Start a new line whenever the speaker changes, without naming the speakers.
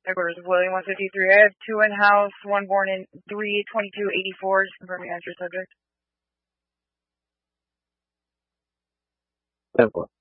Headquarters of William 153. I have 2 in house, 1 born in 3/22/84. Just confirming answer subject.
10-4.